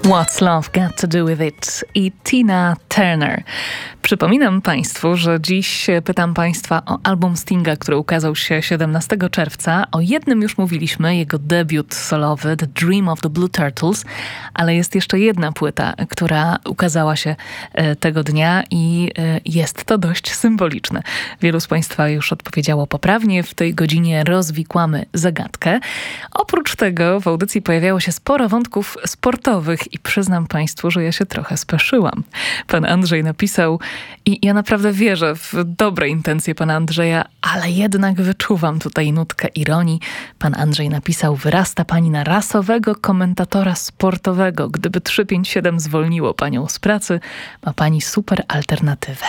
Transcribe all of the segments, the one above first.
What's Love Got to Do With It i Tina Turner. Przypominam Państwu, że dziś pytam Państwa o album Stinga, który ukazał się 17 czerwca. O jednym już mówiliśmy, jego debiut solowy The Dream of the Blue Turtles, ale jest jeszcze jedna płyta, która ukazała się tego dnia i jest to dość symboliczne. Wielu z Państwa już odpowiedziało poprawnie. W tej godzinie rozwikłamy zagadkę. Oprócz tego w audycji pojawiało się sporo wątków sportowych i przyznam Państwu, że ja się trochę speszyłam. Pan Andrzej napisał, i ja naprawdę wierzę w dobre intencje pana Andrzeja, ale jednak wyczuwam tutaj nutkę ironii. Pan Andrzej napisał: wyrasta pani na rasowego komentatora sportowego. Gdyby 357 zwolniło panią z pracy, ma pani super alternatywę.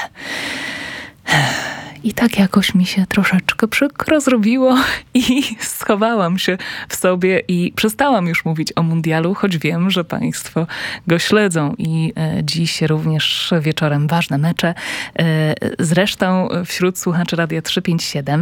I tak jakoś mi się troszeczkę przykro zrobiło i schowałam się w sobie i przestałam już mówić o mundialu, choć wiem, że Państwo go śledzą i dziś również wieczorem ważne mecze. Zresztą wśród słuchaczy Radia 357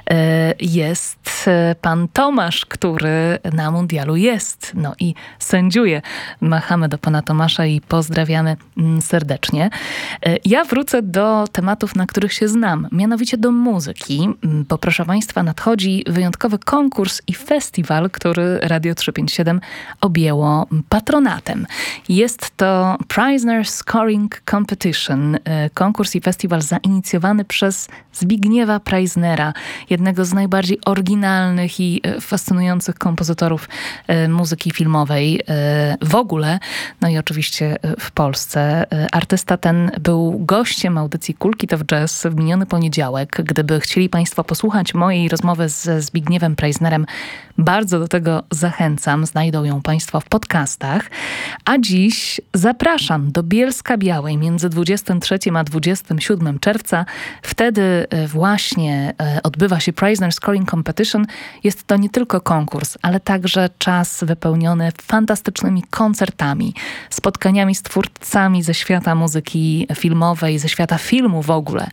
jest pan Tomasz, który na mundialu jest. No i sędziuje. Machamy do pana Tomasza i pozdrawiamy serdecznie. Ja wrócę do tematów, na których się znam. Mianowicie do muzyki, bo proszę Państwa, nadchodzi wyjątkowy konkurs i festiwal, który Radio 357 objęło patronatem. Jest to Preisner Scoring Competition, konkurs i festiwal zainicjowany przez Zbigniewa Preisnera, jednego z najbardziej oryginalnych i fascynujących kompozytorów muzyki filmowej w ogóle, no i oczywiście w Polsce. Artysta ten był gościem audycji Cool Kid of Jazz w miniony poniedziałek. Gdyby chcieli Państwo posłuchać mojej rozmowy ze Zbigniewem Preisnerem, bardzo do tego zachęcam. Znajdą ją Państwo w podcastach. A dziś zapraszam do Bielska-Białej między 23 a 27 czerwca. Wtedy właśnie odbywa się Preisner Scoring Competition. Jest to nie tylko konkurs, ale także czas wypełniony fantastycznymi koncertami, spotkaniami z twórcami ze świata muzyki filmowej, ze świata filmu w ogóle,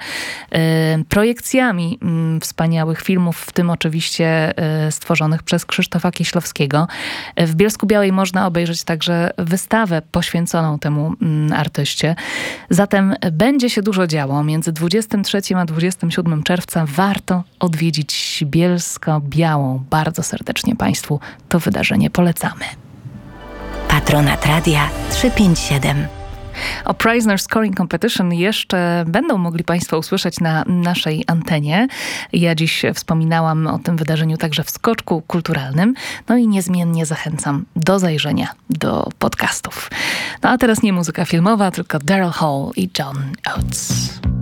projekcjami wspaniałych filmów, w tym oczywiście stworzonych przez Krzysztofa Kieślowskiego. W Bielsku-Białej można obejrzeć także wystawę poświęconą temu artyście. Zatem będzie się dużo działo. Między 23 a 27 czerwca warto odwiedzić Bielsko-Białą. Bardzo serdecznie Państwu to wydarzenie polecamy. Patronat Radia 357. O Preisner Scoring Competition jeszcze będą mogli Państwo usłyszeć na naszej antenie. Ja dziś wspominałam o tym wydarzeniu także w Skoczku Kulturalnym. No i niezmiennie zachęcam do zajrzenia do podcastów. No a teraz nie muzyka filmowa, tylko Daryl Hall i John Oates.